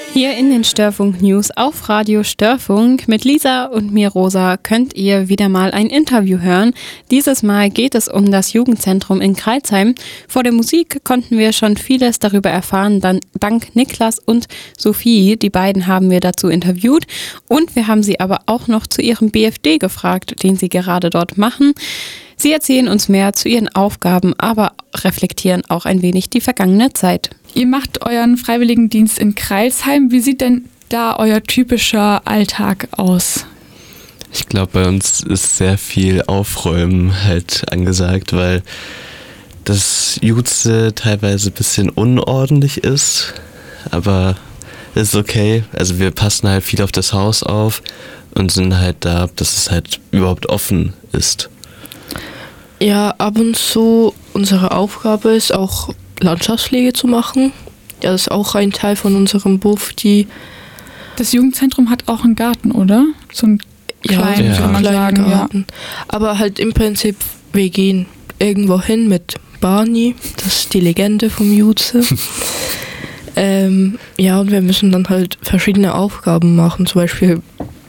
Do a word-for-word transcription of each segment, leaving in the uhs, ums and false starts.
Hier in den Störfunk News auf Radio Störfunk mit Lisa und mir Rosa könnt ihr wieder mal ein Interview hören. Dieses Mal geht es um das Jugendzentrum in Crailsheim. Vor der Musik konnten wir schon vieles darüber erfahren, dann, dank Niklas und Sophie. Die beiden haben wir dazu interviewt und wir haben sie aber auch noch zu ihrem B F D gefragt, den sie gerade dort machen. Sie erzählen uns mehr zu ihren Aufgaben, aber reflektieren auch ein wenig die vergangene Zeit. Ihr macht euren Freiwilligendienst in Crailsheim. Wie sieht denn da euer typischer Alltag aus? Ich glaube, bei uns ist sehr viel Aufräumen halt angesagt, weil das Jutze teilweise ein bisschen unordentlich ist, aber ist okay. Also wir passen halt viel auf das Haus auf und sind halt da, dass es halt überhaupt offen ist. Ja, ab und zu unsere Aufgabe ist auch Landschaftspflege zu machen. Ja, das ist auch ein Teil von unserem Beruf, die... Das Jugendzentrum hat auch einen Garten, oder? So einen kleinen, ja, kann man sagen. Garten. Ja. Aber halt im Prinzip, wir gehen irgendwo hin mit Barney, das ist die Legende vom Jutze. ähm, ja, und wir müssen dann halt verschiedene Aufgaben machen, zum Beispiel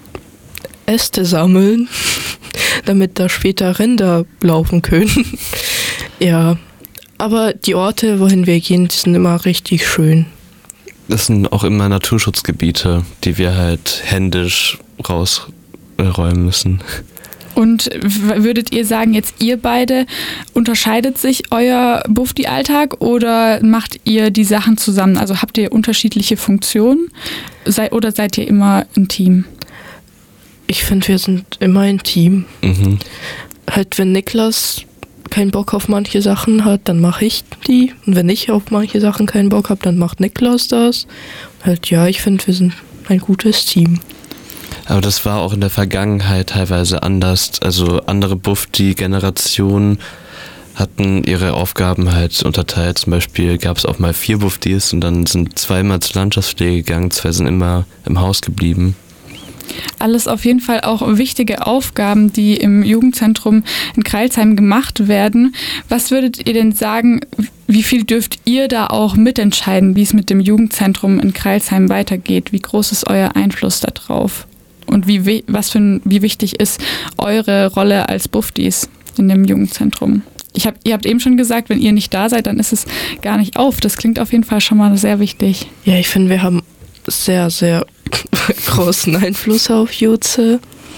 Äste sammeln, damit da später Rinder laufen können. Ja, aber die Orte, wohin wir gehen, die sind immer richtig schön. Das sind auch immer Naturschutzgebiete, die wir halt händisch rausräumen müssen. Und w- würdet ihr sagen, jetzt ihr beide, unterscheidet sich euer Bufdi-Alltag oder macht ihr die Sachen zusammen? Also habt ihr unterschiedliche Funktionen Sei, oder seid ihr immer ein Team? Ich finde, wir sind immer ein Team. Mhm. Halt, wenn Niklas keinen Bock auf manche Sachen hat, dann mache ich die. Und wenn ich auf manche Sachen keinen Bock habe, dann macht Niklas das. Halt, ja, ich finde, wir sind ein gutes Team. Aber das war auch in der Vergangenheit teilweise anders. Also andere Bufdi-Generationen hatten ihre Aufgaben halt unterteilt. Zum Beispiel gab es auch mal vier Bufdis und dann sind zweimal zur Landschaftspflege gegangen, zwei sind immer im Haus geblieben. Alles auf jeden Fall auch wichtige Aufgaben, die im Jugendzentrum in Crailsheim gemacht werden. Was würdet ihr denn sagen, wie viel dürft ihr da auch mitentscheiden, wie es mit dem Jugendzentrum in Crailsheim weitergeht? Wie groß ist euer Einfluss da drauf? Und wie, was für ein, wie wichtig ist eure Rolle als Bufdis in dem Jugendzentrum? Ich hab, ihr habt eben schon gesagt, wenn ihr nicht da seid, dann ist es gar nicht auf. Das klingt auf jeden Fall schon mal sehr wichtig. Ja, ich finde, wir haben sehr, sehr großen Einfluss auf Jutze.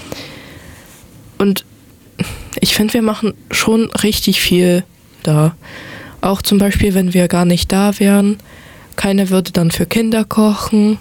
Und ich finde, wir machen schon richtig viel da. Auch zum Beispiel, wenn wir gar nicht da wären, keiner würde dann für Kinder kochen.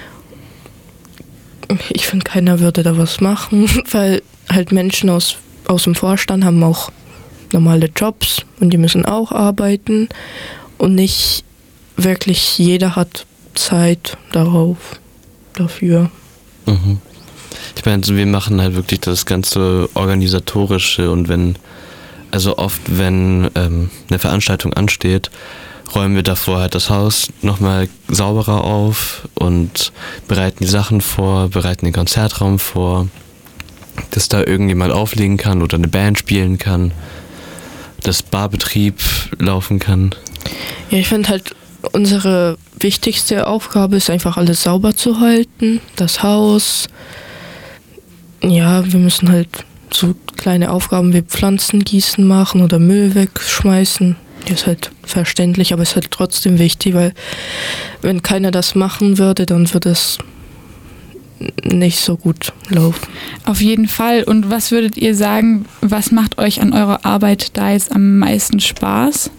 Ich finde, keiner würde da was machen, weil halt Menschen aus, aus dem Vorstand haben auch normale Jobs und die müssen auch arbeiten und nicht wirklich jeder hat Zeit darauf, dafür. Mhm. Ich meine, wir machen halt wirklich das ganze Organisatorische und wenn, also oft, wenn ähm, eine Veranstaltung ansteht, räumen wir davor halt das Haus nochmal sauberer auf und bereiten die Sachen vor, bereiten den Konzertraum vor, dass da irgendjemand auflegen kann oder eine Band spielen kann, dass Barbetrieb laufen kann. Ja, ich finde halt, unsere wichtigste Aufgabe ist einfach alles sauber zu halten, das Haus. Ja, wir müssen halt so kleine Aufgaben wie Pflanzen gießen machen oder Müll wegschmeißen. Das ist halt verständlich, aber ist halt trotzdem wichtig, weil wenn keiner das machen würde, dann würde es nicht so gut laufen. Auf jeden Fall. Und was würdet ihr sagen, was macht euch an eurer Arbeit da jetzt am meisten Spaß?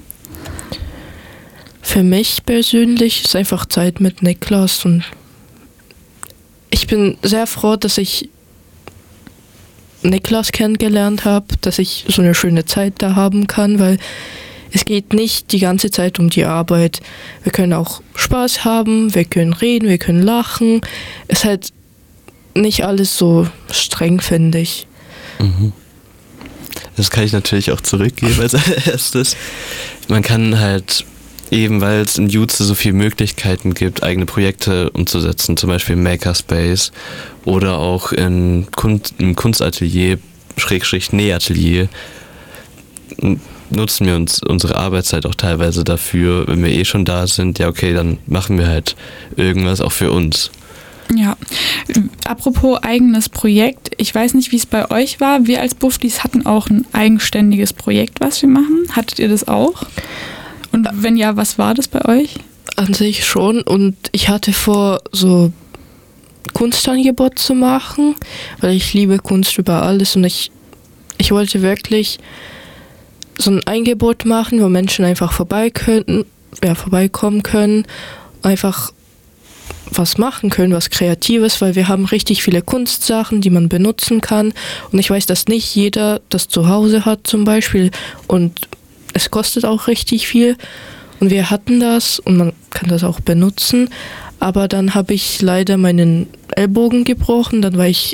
Für mich persönlich ist einfach Zeit mit Niklas und ich bin sehr froh, dass ich Niklas kennengelernt habe, dass ich so eine schöne Zeit da haben kann, weil es geht nicht die ganze Zeit um die Arbeit. Wir können auch Spaß haben, wir können reden, wir können lachen. Es ist halt nicht alles so streng, finde ich. Mhm. Das kann ich natürlich auch zurückgeben als erstes. Man kann halt eben, weil es in Jutze so viele Möglichkeiten gibt, eigene Projekte umzusetzen, zum Beispiel im Makerspace oder auch in Kunst, im Kunstatelier, Schrägstrich Nähatelier. nutzen wir uns unsere Arbeitszeit auch teilweise dafür, wenn wir eh schon da sind, ja okay, dann machen wir halt irgendwas auch für uns. Ja, apropos eigenes Projekt, ich weiß nicht, wie es bei euch war. Wir als Buftis hatten auch ein eigenständiges Projekt, was wir machen. Hattet ihr das auch? Und wenn ja, was war das bei euch? An sich schon. Und ich hatte vor, so Kunstangebot zu machen, weil ich liebe Kunst über alles. Und ich, ich wollte wirklich so ein Angebot machen, wo Menschen einfach vorbei können, ja, vorbeikommen können, einfach was machen können, was Kreatives, weil wir haben richtig viele Kunstsachen, die man benutzen kann. Und ich weiß, dass nicht jeder das zu Hause hat zum Beispiel. Und es kostet auch richtig viel. Und wir hatten das und man kann das auch benutzen. Aber dann habe ich leider meinen Ellbogen gebrochen. Dann war ich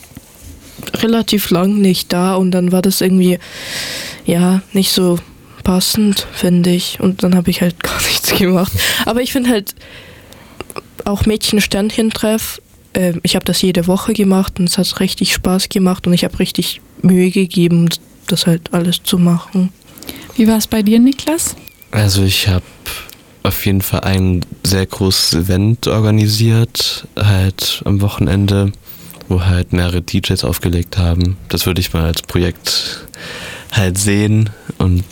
relativ lang nicht da. Und dann war das irgendwie, ja, nicht so passend, finde ich. Und dann habe ich halt gar nichts gemacht. Aber ich finde halt auch Mädchen-Sternchen-Treff. Äh, ich habe das jede Woche gemacht und es hat richtig Spaß gemacht. Und ich habe richtig Mühe gegeben, das halt alles zu machen. Wie war es bei dir, Niklas? Also ich habe auf jeden Fall ein sehr großes Event organisiert, halt am Wochenende, wo halt mehrere D Js aufgelegt haben. Das würde ich mal als Projekt halt sehen und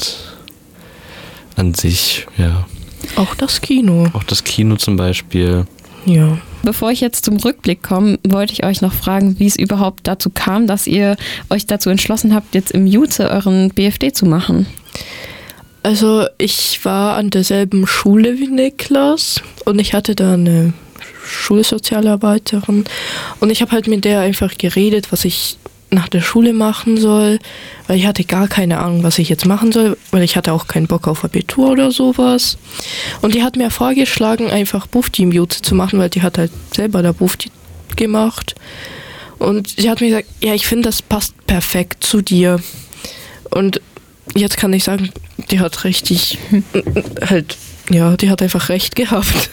an sich, ja. Auch das Kino. Auch das Kino zum Beispiel. Ja. Bevor ich jetzt zum Rückblick komme, wollte ich euch noch fragen, wie es überhaupt dazu kam, dass ihr euch dazu entschlossen habt, jetzt im Juze euren B F D zu machen. Also ich war an derselben Schule wie Niklas und ich hatte da eine Schulsozialarbeiterin und ich habe halt mit der einfach geredet, was ich nach der Schule machen soll, weil ich hatte gar keine Ahnung, was ich jetzt machen soll, weil ich hatte auch keinen Bock auf Abitur oder sowas. Und die hat mir vorgeschlagen, einfach Bufti im Juze zu machen, weil die hat halt selber da Bufti gemacht. Und sie hat mir gesagt, ja, ich finde, das passt perfekt zu dir. Und jetzt kann ich sagen, die hat richtig, halt, ja, die hat einfach recht gehabt.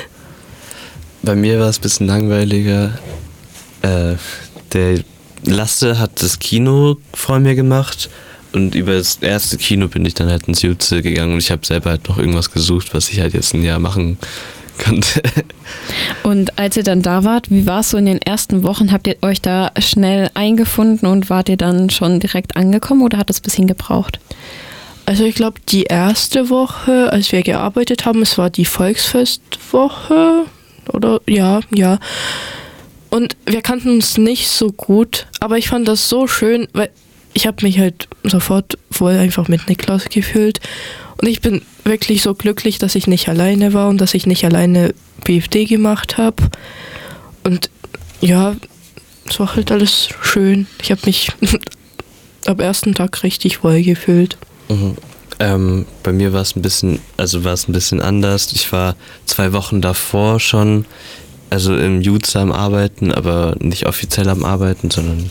Bei mir war es ein bisschen langweiliger. Äh, der Lasse hat das Kino vor mir gemacht und über das erste Kino bin ich dann halt ins Juze gegangen und ich habe selber halt noch irgendwas gesucht, was ich halt jetzt ein Jahr machen konnte. Und als ihr dann da wart, wie war es so in den ersten Wochen? Habt ihr euch da schnell eingefunden und wart ihr dann schon direkt angekommen oder hat es ein bisschen gebraucht? Also ich glaube, die erste Woche, als wir gearbeitet haben, es war die Volksfestwoche, oder? Ja, ja. Und wir kannten uns nicht so gut, aber ich fand das so schön, weil ich habe mich halt sofort wohl einfach mit Niklas gefühlt. Und ich bin wirklich so glücklich, dass ich nicht alleine war und dass ich nicht alleine B F D gemacht habe. Und ja, es war halt alles schön. Ich habe mich am ersten Tag richtig wohl gefühlt. Mhm. Ähm, bei mir war es ein bisschen, also war es ein bisschen anders. Ich war zwei Wochen davor schon, also im Juze am Arbeiten, aber nicht offiziell am Arbeiten, sondern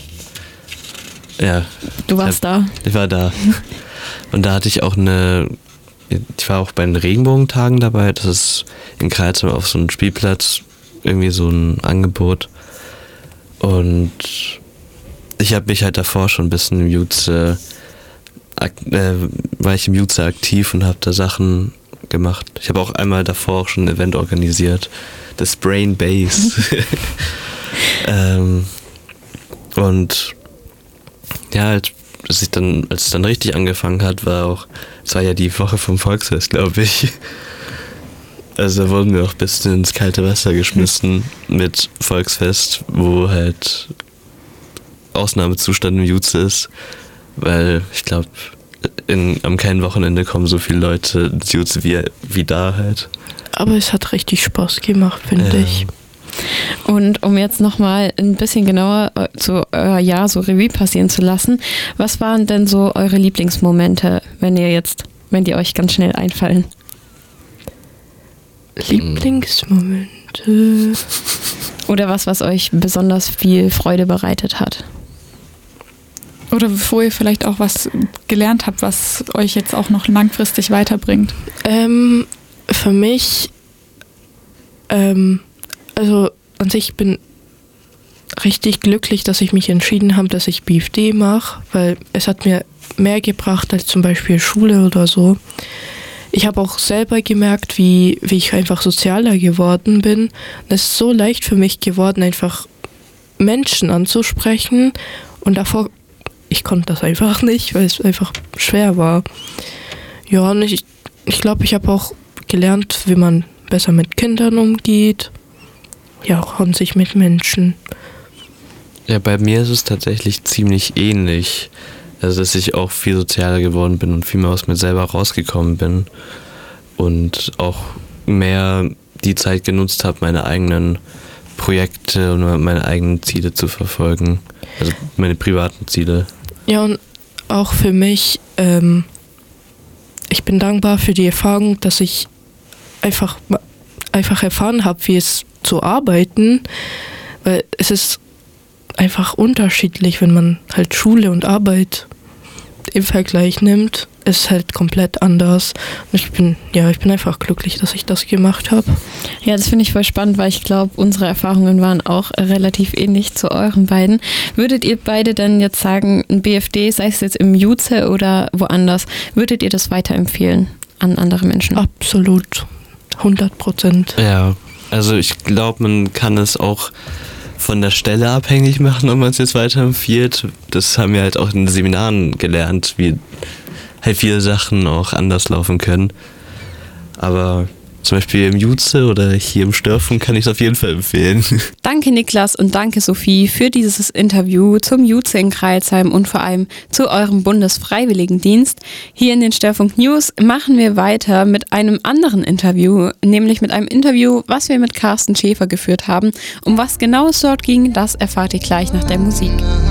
ja. Du warst ich, da? Ich war da. Und da hatte ich auch eine, ich war auch bei den Regenbogentagen dabei, das ist in Kreilsheim auf so einem Spielplatz, irgendwie so ein Angebot. Und ich habe mich halt davor schon ein bisschen im Juze, äh, war ich im Juze aktiv und habe da Sachen gemacht. Ich habe auch einmal davor auch schon ein Event organisiert, das Brain Base. ähm, und ja, als, als, ich dann, als es dann richtig angefangen hat, war auch, es war ja die Woche vom Volksfest, glaube ich. Also da wurden wir auch ein bisschen ins kalte Wasser geschmissen mit Volksfest, wo halt Ausnahmezustand im Juze ist, weil ich glaube, am keinem Wochenende kommen so viele Leute ins Juze wie, wie da halt. Aber es hat richtig Spaß gemacht, finde ja. ich. Und um jetzt nochmal ein bisschen genauer zu euer Jahr so Revue passieren zu lassen, was waren denn so eure Lieblingsmomente, wenn ihr jetzt, wenn die euch ganz schnell einfallen? Lieblingsmomente. Oder was, was euch besonders viel Freude bereitet hat? Oder wo ihr vielleicht auch was gelernt habt, was euch jetzt auch noch langfristig weiterbringt? Ähm, für mich, ähm, also an sich bin richtig glücklich, dass ich mich entschieden habe, dass ich B F D mache, weil es hat mir mehr gebracht als zum Beispiel Schule oder so. Ich habe auch selber gemerkt, wie, wie ich einfach sozialer geworden bin. Es ist so leicht für mich geworden, einfach Menschen anzusprechen. Und davor, ich konnte das einfach nicht, weil es einfach schwer war. Ja, und ich, ich glaube, ich habe auch gelernt, wie man besser mit Kindern umgeht. Ja, auch an sich mit Menschen. Ja, bei mir ist es tatsächlich ziemlich ähnlich. Also, dass ich auch viel sozialer geworden bin und viel mehr aus mir selber rausgekommen bin und auch mehr die Zeit genutzt habe, meine eigenen Projekte und meine eigenen Ziele zu verfolgen. Also meine privaten Ziele. Ja, und auch für mich, ähm, ich bin dankbar für die Erfahrung, dass ich einfach, einfach erfahren habe, wie es zu arbeiten, weil es ist einfach unterschiedlich, wenn man halt Schule und Arbeit im Vergleich nimmt, ist halt komplett anders. Und ich bin, ja, ich bin einfach glücklich, dass ich das gemacht habe. Ja, das finde ich voll spannend, weil ich glaube, unsere Erfahrungen waren auch relativ ähnlich zu euren beiden. Würdet ihr beide dann jetzt sagen, ein B F D, sei es jetzt im Juze oder woanders, würdet ihr das weiterempfehlen an andere Menschen? Absolut, hundert Prozent. Ja, also ich glaube, man kann es auch von der Stelle abhängig machen, ob man es jetzt weiterempfiehlt. Das haben wir halt auch in den Seminaren gelernt, wie halt viele Sachen auch anders laufen können. Aber zum Beispiel im Juze oder hier im Störfunk kann ich es auf jeden Fall empfehlen. Danke Niklas und danke Sophie für dieses Interview zum Juze in Crailsheim und vor allem zu eurem Bundesfreiwilligendienst. Hier in den Störfunk News machen wir weiter mit einem anderen Interview, nämlich mit einem Interview, was wir mit Carsten Schäfer geführt haben. Um was genau es dort ging, das erfahrt ihr gleich nach der Musik.